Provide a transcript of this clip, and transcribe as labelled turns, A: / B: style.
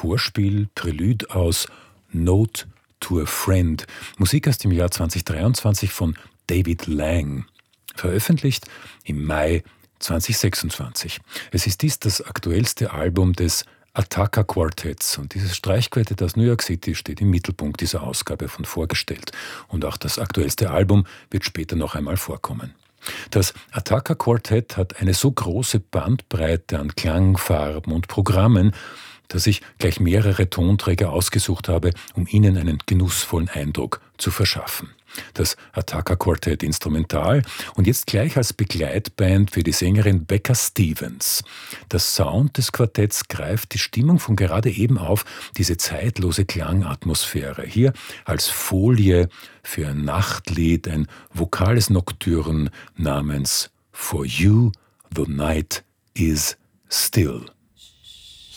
A: Vorspiel, Prelude aus Note to a Friend, Musik aus dem Jahr 2023 von David Lang, veröffentlicht im Mai 2026. Es ist dies das aktuellste Album des Attacker Quartetts und dieses Streichquartett aus New York City steht im Mittelpunkt dieser Ausgabe von Vorgestellt. Und auch das aktuellste Album wird später noch einmal vorkommen. Das Attacker Quartett hat eine so große Bandbreite an Klangfarben und Programmen, dass ich gleich mehrere Tonträger ausgesucht habe, um Ihnen einen genussvollen Eindruck zu verschaffen. Das Attacker Quartett instrumental und jetzt gleich als Begleitband für die Sängerin Becca Stevens. Der Sound des Quartetts greift die Stimmung von gerade eben auf, diese zeitlose Klangatmosphäre. Hier als Folie für ein Nachtlied, ein vokales Nocturne namens For You the Night is Still.